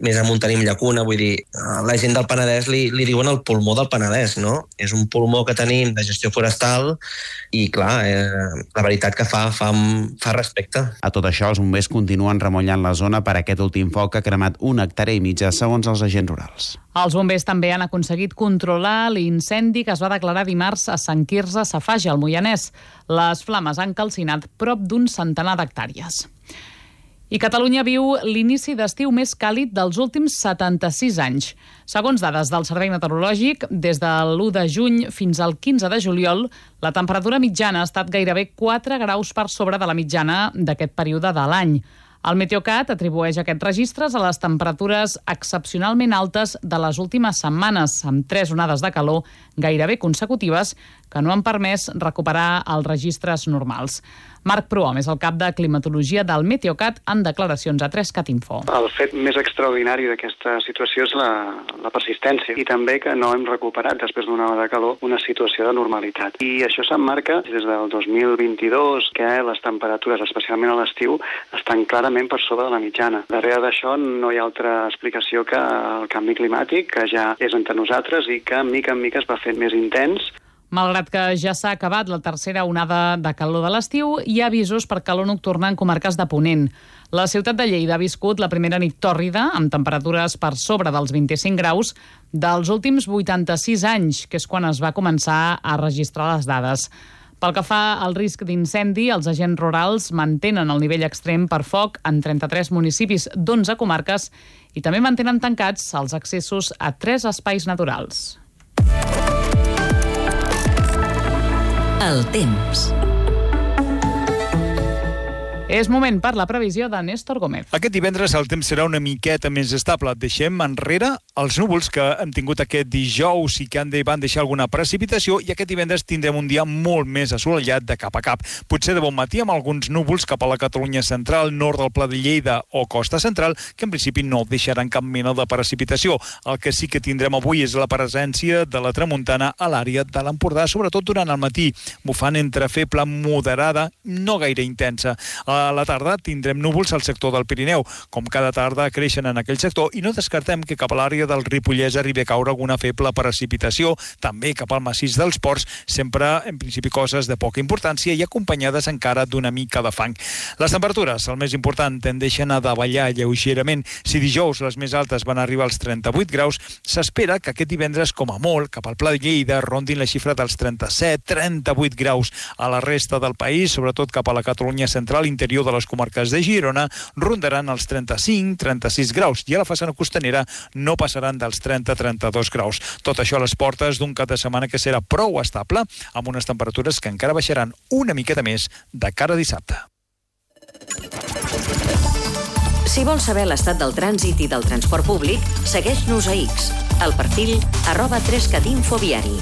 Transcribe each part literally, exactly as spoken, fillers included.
més amunt tenim Llacuna, vull dir, la gent del Penedès li, li diuen el pulmó del Penedès, no? És un pulmó que tenim de gestió forestal i, clar, eh, la veritat que fa, fa, fa respecte. A tot això, els bombers continuen remollant la zona per aquest últim foc que ha cremat una hectàrea i mitja, segons els agents rurals. Els bombers també han aconseguit controlar l'incendi que es va declarar dimarts a Sant Quirze Safaja, al Moianès. Les flames han calcinat prop d'un centenar d'hectàrees. I Catalunya viu l'inici d'estiu més càlid dels últims setanta-sis anys. Segons dades del Servei Meteorològic, des de l'u de juny fins al quinze de juliol, la temperatura mitjana ha estat gairebé quatre graus per sobre de la mitjana d'aquest període de l'any. El Meteocat atribueix aquests registres a les temperatures excepcionalment altes de les últimes setmanes, amb tres onades de calor gairebé consecutives que no han permès recuperar els registres normals. Marc Prohom és el cap de climatologia del Meteocat en declaracions a tres cat info. El fet més extraordinari d'aquesta situació és la, la persistència i també que no hem recuperat després d'una onada de calor una situació de normalitat. I això s'emmarca des del dos mil vint-i-dos que les temperatures, especialment a l'estiu, estan clarament per sobre de la mitjana. Darrere d'això no hi ha altra explicació que el canvi climàtic, que ja és entre nosaltres i que mica en mica es va fent més intens. Malgrat que ja s'ha acabat la tercera onada de calor de l'estiu, hi ha avisos per calor nocturna en comarques de Ponent. La ciutat de Lleida ha viscut la primera nit tòrrida, amb temperatures per sobre dels vint-i-cinc graus, dels últims vuitanta-sis anys, que és quan es va començar a registrar les dades. Pel que fa al risc d'incendi, els agents rurals mantenen el nivell extrem per foc en trenta-tres municipis d'onze comarques i també mantenen tancats els accessos a tres espais naturals. El temps. És moment per la previsió de Néstor Gómez. Aquest divendres el temps serà una miqueta més estable. Deixem enrere els núvols que hem tingut aquest dijous i que han de, van deixar alguna precipitació, i aquest divendres tindrem un dia molt més assolellat de cap a cap. Potser de bon matí amb alguns núvols cap a la Catalunya central, nord del Pla de Lleida o costa central, que en principi no deixaran cap mena de precipitació. El que sí que tindrem avui és la presència de la tramuntana a l'àrea de l'Empordà, sobretot durant el matí, bufant entre feble moderada, no gaire intensa. A la tarda tindrem núvols al sector del Pirineu. Com cada tarda creixen en aquell sector, i no descartem que cap a l'àrea del Ripollès arribi a caure alguna feble precipitació, també cap al massís dels Ports, sempre en principi coses de poca importància i acompanyades encara d'una mica de fang. Les temperatures, el més important, tendeixen a davallar lleugerament. Si dijous les més altes van arribar als trenta-vuit graus, s'espera que aquest divendres, com a molt, cap al Pla de Lleida rondin la xifra dels trenta-set trenta-vuit graus. A la resta del país, sobretot cap a la Catalunya central, interior de les comarques de Girona, rondaran els trenta-cinc trenta-sis graus, i a la façana costanera no passaran dels trenta trenta-dos graus. Tot això a les portes d'un cap de setmana que serà prou estable, amb unes temperatures que encara baixaran una miqueta més de cara a dissabte. Si vols saber l'estat del trànsit i del transport públic, segueix-nos a X, al perfil arroba tres cat info viari.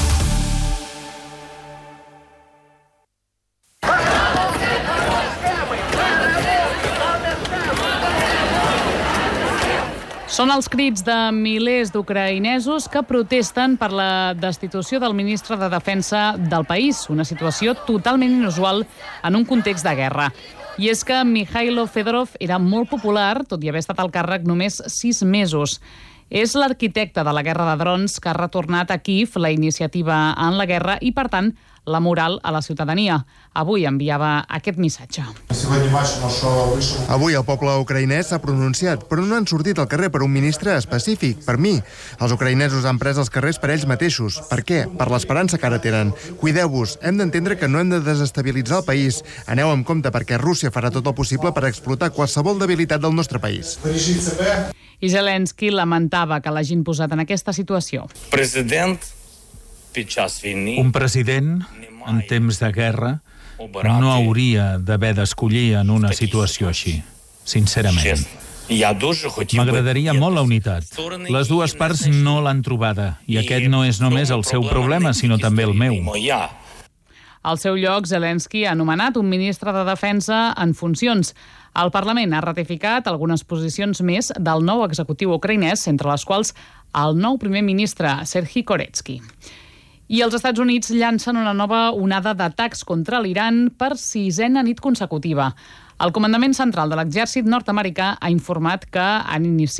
Són els crits de milers d'ucraïnesos que protesten per la destitució del ministre de Defensa del país, una situació totalment inusual en un context de guerra. I és que Mikhailo Fedorov era molt popular, tot i haver estat al càrrec només sis mesos. És l'arquitecte de la guerra de drons que ha retornat a Kíev la iniciativa en la guerra i, per tant, la moral a la ciutadania. Avui enviava aquest missatge. Avui el poble ucraïnès s'ha pronunciat, però no han sortit al carrer per un ministre específic, per mi. Els ucraïnesos han pres els carrers per ells mateixos. Per què? Per l'esperança que ara tenen. Cuideu-vos, hem d'entendre que no hem de desestabilitzar el país. Aneu amb compte perquè Rússia farà tot el possible per explotar qualsevol debilitat del nostre país. I Zelensky lamentava que l'hagin posat en aquesta situació. President Un president, en temps de guerra, no hauria d'haver d'escollir en una situació així, sincerament. M'agradaria molt la unitat. Les dues parts no l'han trobada, i aquest no és només el seu problema, sinó també el meu. Al seu lloc, Zelensky ha nomenat un ministre de Defensa en funcions. El Parlament ha ratificat algunes posicions més del nou executiu ucraïnès, entre les quals el nou primer ministre, Serhiy Koretsky. I els Estats Units llancen una nova onada d'atacs contra l'Iran per sisena nit consecutiva. El Comandament Central de l'Exèrcit nord-americà ha informat que han iniciat